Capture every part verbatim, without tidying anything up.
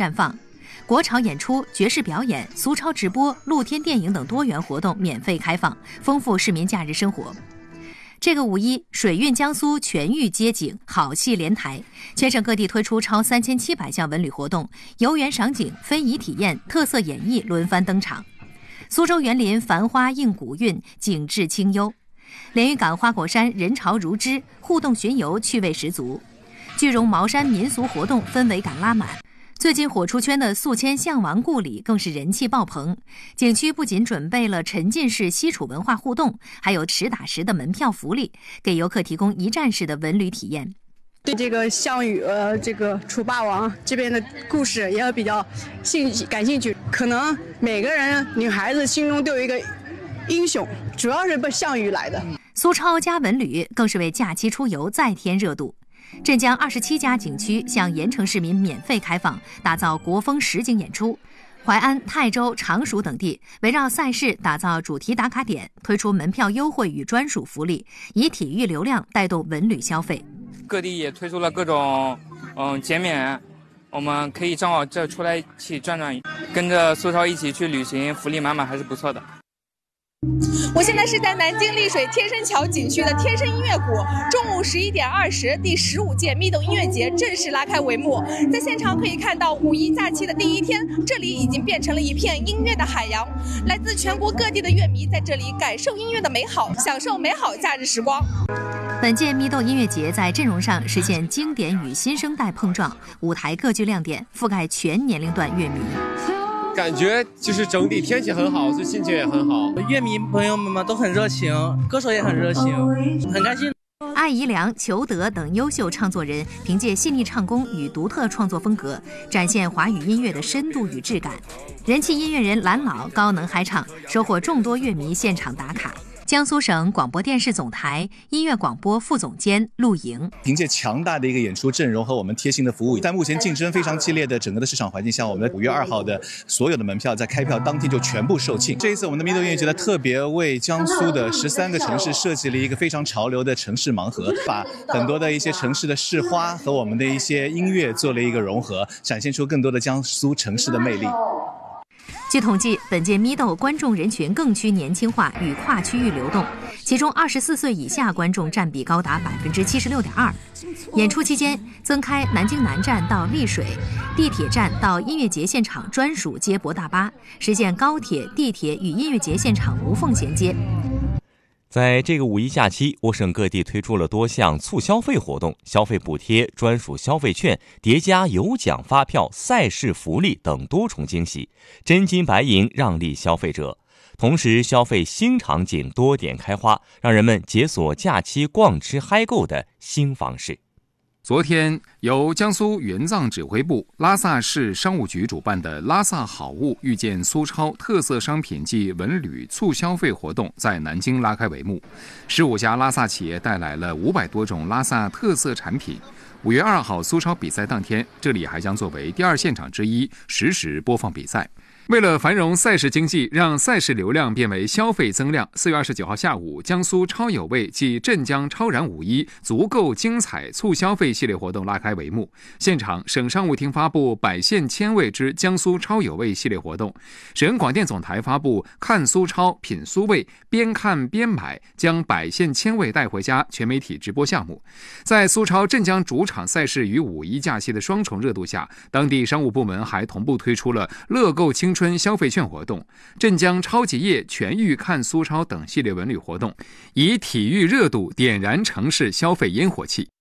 绽放。国潮演出、爵士表演、俗超直播、露天电影等多元活动免费开放，丰富市民假日生活。这个五一，水韵江苏全域街景，好戏连台，全省各地推出超三千七百项文旅活动，游园赏景、非遗体验、特色演绎轮番登场。苏州园林繁花映古韵，景致清幽。连云港花果山人潮如织，互动巡游趣味十足。句容茅山民俗活动氛围感拉满。最近火出圈的宿迁项王故里更是人气爆棚，景区不仅准备了沉浸式西楚文化互动，还有实打实的门票福利，给游客提供一站式的文旅体验。 对这个项羽呃这个楚霸王这边的故事也比较兴感兴趣，可能每个人女孩子心中都有一个英雄，主要是奔项羽来的。 苏超加文旅更是为假期出游再添热度。镇江二十七家景区向盐城市民免费开放，打造国风实景演出。淮安、泰州、常熟等地围绕赛事打造主题打卡点，推出门票优惠与专属福利，以体育流量带动文旅消费。 各地也推出了各种嗯减免，我们可以正好这出来一起转转，跟着苏超一起去旅行，福利满满，还是不错的。 我现在是在南京丽水天生桥景区的天生音乐谷，中午十一点二十，第十五届蜜豆音乐节正式拉开帷幕。在现场可以看到，五一假期的第一天，这里已经变成了一片音乐的海洋。来自全国各地的乐迷在这里感受音乐的美好，享受美好假日时光。 本届蜜豆音乐节在阵容上实现经典与新生代碰撞，舞台各具亮点，覆盖全年龄段乐迷。 感觉就是整体天气很好，所以心情也很好。 乐迷朋友们嘛都很热情，歌手也很热情，很开心。 艾怡良、裘德等优秀唱作人凭借细腻唱功与独特创作风格，展现华语音乐的深度与质感。人气音乐人蓝老高能嗨唱，收获众多乐迷现场打卡。江苏省广播电视总台音乐广播副总监陆莹， 凭借强大的一个演出阵容和我们贴心的服务，在目前竞争非常激烈的整个的市场环境下，我们的五月二号的所有的门票在开票当天就全部售罄。这一次我们的蜜豆音乐节呢，特别为江苏的十三个城市设计了一个非常潮流的城市盲盒，把很多的一些城市的市花和我们的一些音乐做了一个融合，展现出更多的江苏城市的魅力。 据统计，本届咪豆观众人群更趋年轻化与跨区域流动，其中二十四岁以下观众占比高达百分之七十六点二。演出期间，增开南京南站到丽水、地铁站到音乐节现场专属接驳大巴，实现高铁、地铁与音乐节现场无缝衔接。 在这个五一假期，我省各地推出了多项促消费活动，消费补贴、专属消费券、叠加有奖发票、赛事福利等多重惊喜，真金白银让利消费者。同时，消费新场景多点开花，让人们解锁假期逛吃嗨购的新方式。 昨天，由江苏援藏指挥部、拉萨市商务局主办的拉萨好物遇见苏超特色商品暨文旅促消费活动在南京拉开帷幕。十五家拉萨企业带来了五百多种拉萨特色产品。五月二号苏超比赛当天，这里还将作为第二现场之一，实时播放比赛。为了繁荣赛事经济，让赛事流量变为消费增量，四月二十九号下午，江苏超有味暨镇江超燃五一足够精彩促消费系列活动拉开帷幕。现场，省商务厅发布百县千味之江苏超有味系列活动，省广电总台发布看苏超品苏味，边看边买，将百县千味带回家全媒体直播项目。在苏超镇江主场赛事与五一假期的双重热度下，当地商务部门还同步推出了乐购青春消费券活动、镇江超级夜全域看苏超等系列文旅活动，以体育热度点燃城市消费烟火气。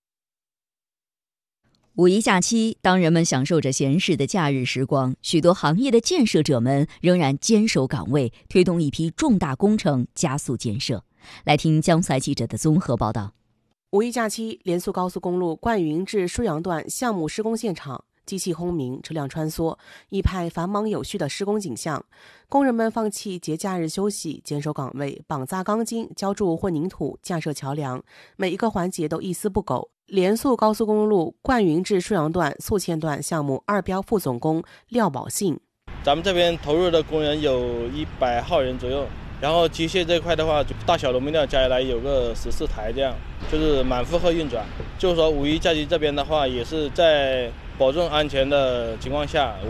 五一假期，当人们享受着闲适的假日时光，许多行业的建设者们仍然坚守岗位，推动一批重大工程加速建设。来听江苏台记者的综合报道。 五一假期，连苏高速公路灌云至舒阳段项目施工现场，机器轰鸣，车辆穿梭，一派繁忙有序的施工景象。工人们放弃节假日休息，坚守岗位，绑扎钢筋，浇筑混凝土，架设桥梁，每一个环节都一丝不苟。连苏高速公路灌云至舒阳段宿迁段项目二标副总工廖宝信： 咱们这边投入的工人有一百号人左右，然后机械这块的话，大小螺纹料加起来有个十四台，这样就是满负荷运转。就是说五一假期这边的话，也是在保证安全的情况下，